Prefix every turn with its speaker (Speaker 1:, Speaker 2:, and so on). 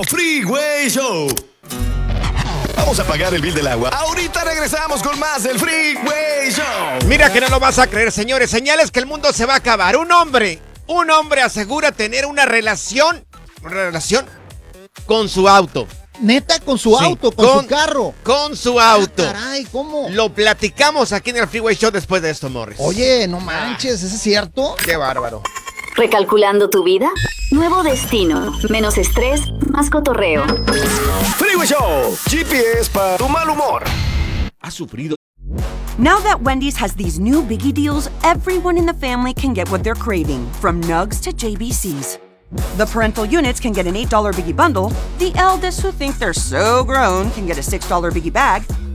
Speaker 1: Freeway Show. Vamos a pagar el bill del agua. Ahorita regresamos con más del Freeway Show.
Speaker 2: Mira que no lo vas a creer, señores. Señales que el mundo se va a acabar. Un hombre asegura tener una relación con su auto.
Speaker 3: Neta, con su auto, con su carro.
Speaker 2: Con su auto.
Speaker 3: Caray, ¿cómo?
Speaker 2: Lo platicamos aquí en el Freeway Show después de esto, Morris.
Speaker 3: Oye, no manches, ¿eso es cierto?
Speaker 2: Qué bárbaro.
Speaker 4: ¿Recalculando tu vida? Nuevo destino. Menos estrés, más cotorreo.
Speaker 1: Freeway Show. GPS para tu mal humor.
Speaker 2: Ha sufrido.
Speaker 5: Now that Wendy's has these new Biggie deals, everyone in the family can get what they're craving, from Nugs to JBCs. The parental units can get an $8 Biggie bundle. The eldest who think they're so grown can get a $6 Biggie bag.